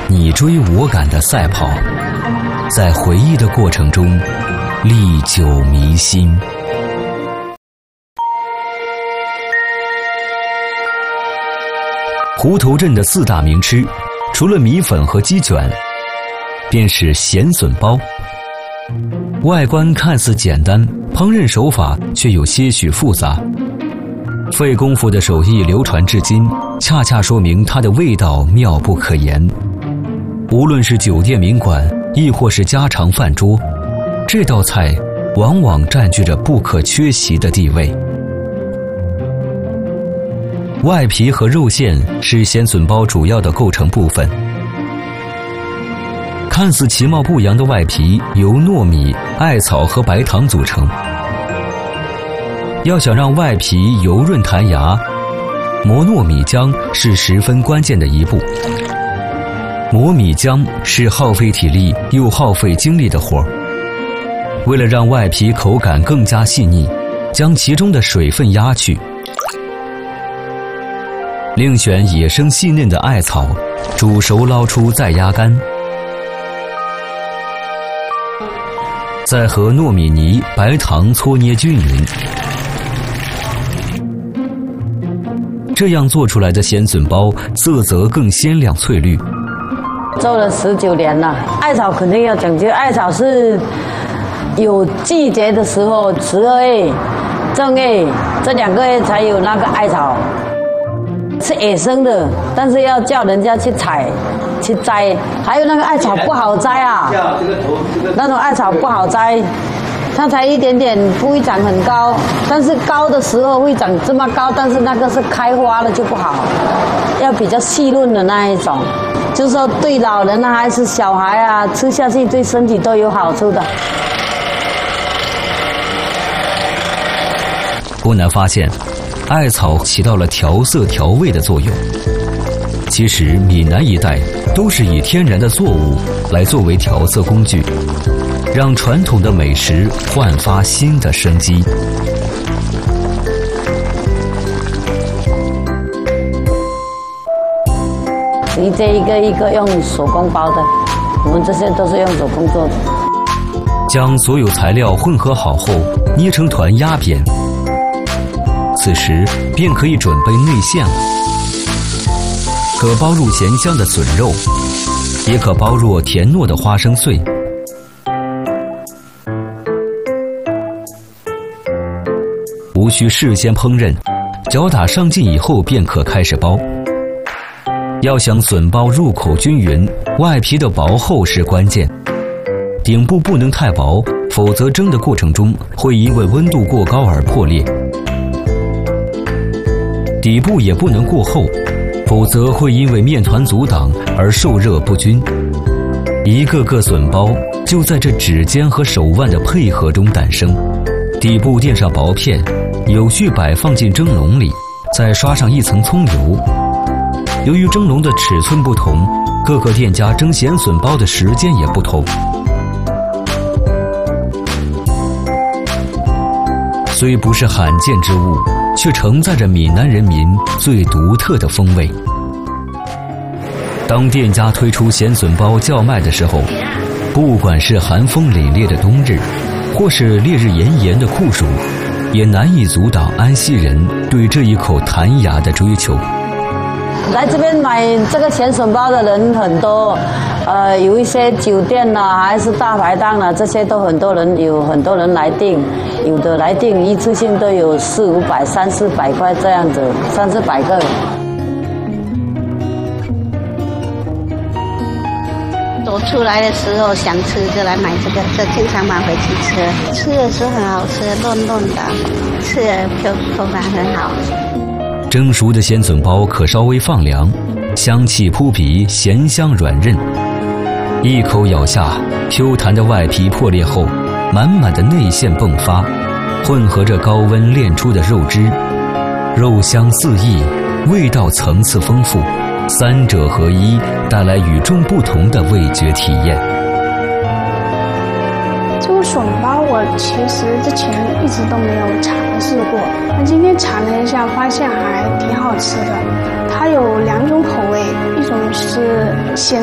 你追我赶的赛跑，在回忆的过程中历久弥新。湖头镇的4大名吃，除了米粉和鸡卷，便是咸笋包。外观看似简单，烹饪手法却有些许复杂。费功夫的手艺流传至今，恰恰说明它的味道妙不可言。无论是酒店宾馆，亦或是家常饭桌，这道菜往往占据着不可缺席的地位。外皮和肉馅是咸笋包主要的构成部分。看似其貌不扬的外皮由糯米、艾草和白糖组成。要想让外皮油润弹牙，磨糯米浆是十分关键的一步。磨米浆是耗费体力又耗费精力的活儿。为了让外皮口感更加细腻，将其中的水分压去，另选野生细嫩的艾草，煮熟捞出再压干，再和糯米泥、白糖搓捏均匀。这样做出来的咸笋包色泽更鲜亮翠绿。 做了19年了，艾草肯定要讲究，艾草是有季节的时候，12月、正月这2个月才有那个艾草，是野生的，但是要叫人家去采、去摘。还有那个艾草不好摘啊，那种艾草不好摘，它才一点点，不会长很高，但是高的时候会长这么高，但是那个是开花了就不好，要比较细润的那一种。就是说对老人啊还是小孩啊，吃下去对身体都有好处的。 不难发现，艾草起到了调色调味的作用。其实闽南一带都是以天然的作物来作为调色工具，让传统的美食焕发新的生机。 一这一个一个用手工包的，我们这些都是用手工做的。 将所有材料混合好后，捏成团压扁，此时便可以准备内馅了。可包入咸香的笋肉，也可包入甜糯的花生碎。无需事先烹饪，搅打上劲以后便可开始包。要想笋包入口均匀，外皮的薄厚是关键。顶部不能太薄，否则蒸的过程中会因为温度过高而破裂。底部也不能过厚，否则会因为面团阻挡而受热不均。一个个笋包就在这指尖和手腕的配合中诞生。底部垫上薄片，有序摆放进蒸笼里，再刷上一层葱油。由于蒸笼的尺寸不同，各个店家蒸咸笋包的时间也不同。虽不是罕见之物，却承载着闽南人民最独特的风味。当店家推出咸笋包叫卖的时候，不管是寒风凛冽的冬日，或是烈日炎炎的酷暑，也难以阻挡安溪人对这一口弹牙的追求。 来这边买这个咸笋包的人很多，有一些酒店啦，还是大排档啦，这些都很多人，有很多人来订，有的来订一次性都有400、300-400块这样子，300-400个。 走出来的时候想吃就来买这个，就经常买回去吃。吃的时候很好吃，嫩嫩的，吃的口感很好。 蒸熟的咸笋包可稍微放凉，香气扑鼻，咸香软韧。一口咬下，Q 弹的外皮破裂后，满满的内馅迸发，混合着高温炼出的肉汁，肉香四溢，味道层次丰富，三者合一，带来与众不同的味觉体验。 这个笋包我其实之前一直都没有尝试过，那今天尝了一下，发现还挺好吃的。它有2种口味，一种是咸